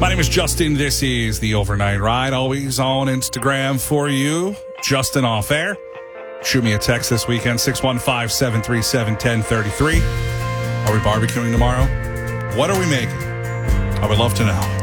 My name is Justin. This is the Overnight Ride, always on Instagram for you. Justin Off Air. Shoot me a text this weekend, 615-737-1033. Are we barbecuing tomorrow? What are we making? I would love to know.